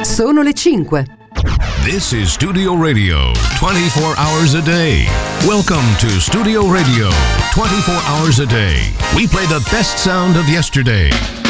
Sono le 5. This is Studio Radio, 24 hours a day. Welcome to Studio Radio, 24 hours a day. We play the best sound of yesterday.